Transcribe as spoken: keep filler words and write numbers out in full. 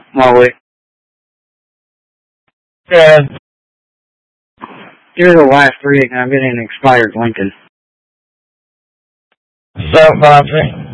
Molly. Good. You're the last three, and I'm getting an expired Lincoln. So, Bobsy.